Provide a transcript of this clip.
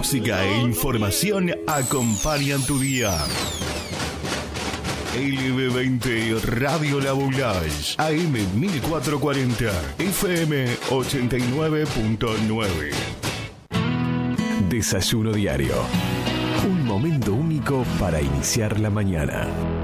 música e información acompañan tu día. LB20 Radio La Boulage, AM 1440, FM 89.9. Desayuno diario. Un momento único para iniciar la mañana.